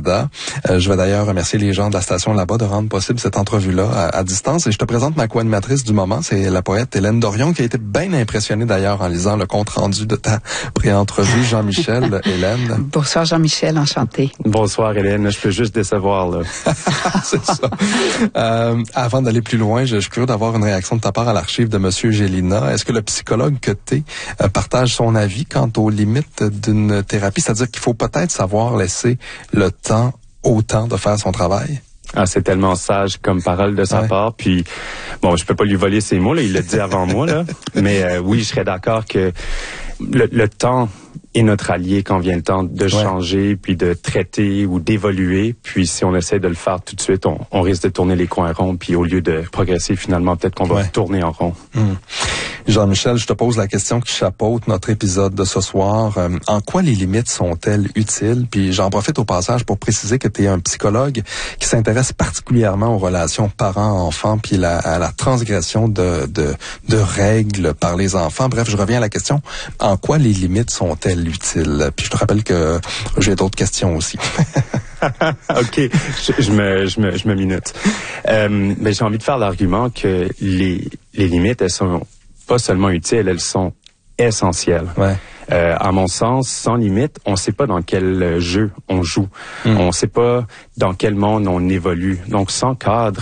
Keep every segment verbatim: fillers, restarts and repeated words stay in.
Canada. Euh, je vais d'ailleurs remercier les gens de la station là-bas de rendre possible cette entrevue-là à, à distance. Et je te présente ma co-animatrice du moment, c'est la poète Hélène Dorion, qui a été bien impressionnée d'ailleurs en lisant le compte-rendu de ta pré-entrevue. Jean-Michel, Hélène. Bonsoir Jean-Michel, enchanté. Bonsoir Hélène, je peux juste décevoir là. C'est ça. Euh, avant d'aller plus loin, je, je suis curieux d'avoir une réaction de ta part à l'archive de Monsieur Gélina. Est-ce que le psychologue que t'es euh, partage son avis quant aux limites d'une thérapie? C'est-à-dire qu'il faut peut-être savoir laisser le temps au temps de faire son travail? Ah, c'est tellement sage comme parole de sa ouais. part. Puis, bon, je peux pas lui voler ses mots, là, il l'a dit avant moi, là. Mais euh, oui, je serais d'accord que le, le temps est notre allié quand vient le temps de ouais. changer, puis de traiter ou d'évoluer. Puis si on essaie de le faire tout de suite, on, on risque de tourner les coins ronds. Puis au lieu de progresser, finalement, peut-être qu'on va ouais. tourner en rond. Mmh. Jean-Michel, je te pose la question qui chapeaute notre épisode de ce soir. Euh, en quoi les limites sont-elles utiles? Puis j'en profite au passage pour préciser que tu es un psychologue qui s'intéresse particulièrement aux relations parents-enfants puis la, à la transgression de, de, de règles par les enfants. Bref, je reviens à la question. En quoi les limites sont-elles utiles? Puis je te rappelle que j'ai d'autres questions aussi. OK, je, je, me, je, me, je me minute. Euh, mais j'ai envie de faire l'argument que les, les limites, elles sont pas seulement utiles, elles sont essentielles. Ouais. Euh, à mon sens, sans limite, on ne sait pas dans quel jeu on joue. Mm. On ne sait pas dans quel monde on évolue. Donc, sans cadre,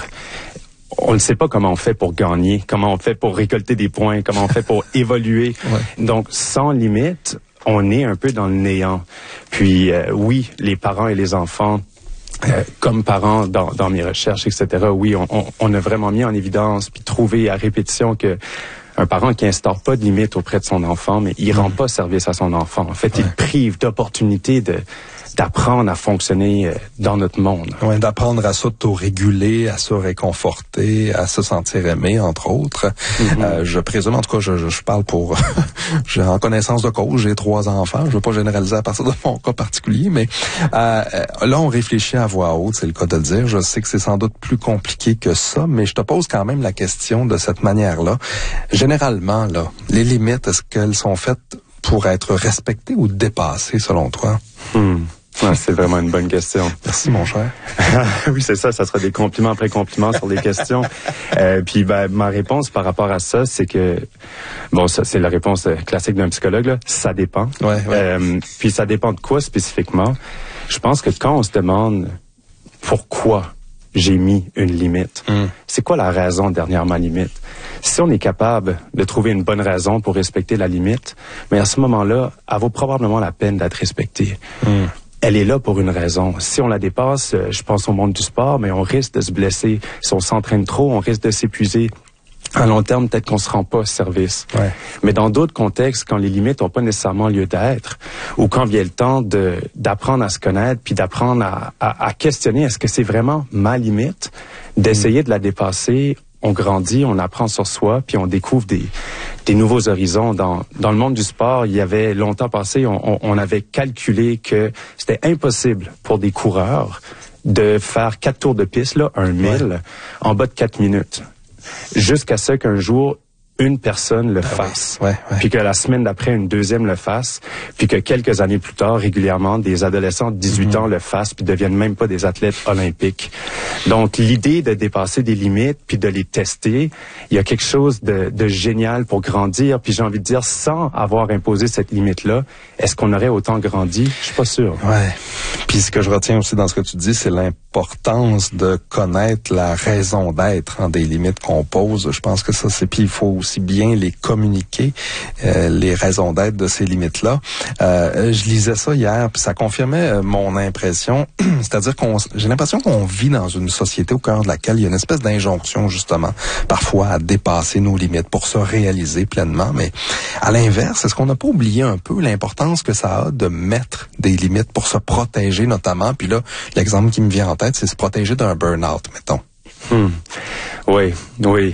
on ne sait pas comment on fait pour gagner, comment on fait pour récolter des points, comment on fait pour évoluer. Ouais. Donc, sans limite, on est un peu dans le néant. Puis, euh, oui, les parents et les enfants, Euh, comme parents, dans, dans mes recherches, et cetera, oui, on, on, on a vraiment mis en évidence, puis trouvé à répétition que un parent qui instaure pas de limite auprès de son enfant, mais il mmh. rend pas service à son enfant. En fait, ouais. il prive d'opportunités de d'apprendre à fonctionner dans notre monde. Ouais, d'apprendre à s'auto-réguler, à se réconforter, à se sentir aimé, entre autres. Mm-hmm. Euh, je présume, en tout cas, je, je, je parle pour... j'ai en connaissance de cause, j'ai trois enfants. Je ne veux pas généraliser à partir de mon cas particulier, mais euh, là, on réfléchit à voix haute, c'est le cas de le dire. Je sais que c'est sans doute plus compliqué que ça, mais je te pose quand même la question de cette manière-là. Généralement, là, les limites, est-ce qu'elles sont faites pour être respectées ou dépassées, selon toi? Hmm. Ouais, c'est vraiment une bonne question. Merci, mon cher. Oui, c'est ça. Ça sera des compliments après compliments sur les questions. Euh, puis, ben, ma réponse par rapport à ça, c'est que, bon, ça, c'est la réponse classique d'un psychologue, là. Ça dépend. Ouais, ouais. Euh, puis, ça dépend de quoi spécifiquement? Je pense que quand on se demande pourquoi j'ai mis une limite, mm. c'est quoi la raison derrière ma limite? Si on est capable de trouver une bonne raison pour respecter la limite, mais à ce moment-là, elle vaut probablement la peine d'être respectée. Mm. Elle est là pour une raison. Si on la dépasse, je pense au monde du sport, mais on risque de se blesser. Si on s'entraîne trop, on risque de s'épuiser. À long terme, peut-être qu'on se rend pas service. Ouais. Mais dans d'autres contextes, quand les limites n'ont pas nécessairement lieu d'être, ou quand vient le temps de d'apprendre à se connaître, puis d'apprendre à, à, à questionner, est-ce que c'est vraiment ma limite, d'essayer mmh. de la dépasser, on grandit, on apprend sur soi, puis on découvre des, des nouveaux horizons. Dans, dans le monde du sport, il y avait longtemps passé, on, on, on avait calculé que c'était impossible pour des coureurs de faire quatre tours de piste, là, un mille, ouais. en bas de quatre minutes. Jusqu'à ce qu'un jour, une personne le fasse, ouais, ouais. puis que la semaine d'après, une deuxième le fasse, puis que quelques années plus tard, régulièrement, des adolescents de dix-huit mm-hmm. ans le fassent, puis deviennent même pas des athlètes olympiques. Donc, l'idée de dépasser des limites, puis de les tester, il y a quelque chose de, de génial pour grandir, puis j'ai envie de dire, sans avoir imposé cette limite-là, est-ce qu'on aurait autant grandi? Je suis pas sûr. Ouais. Puis ce que je retiens aussi dans ce que tu dis, c'est l'importance de connaître la raison d'être hein, des limites qu'on pose. Je pense que ça, c'est... Puis il faut aussi bien les communiquer, euh, les raisons d'être de ces limites-là. Euh, je lisais ça hier, puis ça confirmait euh, mon impression. C'est-à-dire qu'on, j'ai l'impression qu'on vit dans une société au cœur de laquelle il y a une espèce d'injonction, justement, parfois à dépasser nos limites pour se réaliser pleinement. Mais à l'inverse, est-ce qu'on n'a pas oublié un peu l'importance que ça a de mettre des limites pour se protéger, notamment? Puis là, l'exemple qui me vient en tête, c'est se protéger d'un burn-out, mettons. Hmm. Oui, oui.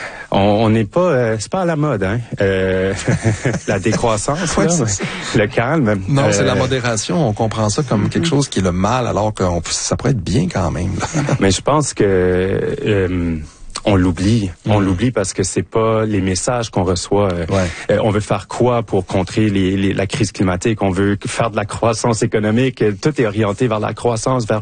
On n'est pas, euh, c'est pas à la mode, hein. Euh, la décroissance, ouais, là, le calme. Non, euh, c'est la modération. On comprend ça comme mm-hmm. quelque chose qui est le mal, alors que on, ça pourrait être bien quand même. Mais je pense que euh, on l'oublie. Mm-hmm. On l'oublie parce que c'est pas les messages qu'on reçoit. Euh, ouais. euh, on veut faire quoi pour contrer les, les, la crise climatique? On veut faire de la croissance économique. Tout est orienté vers la croissance, vers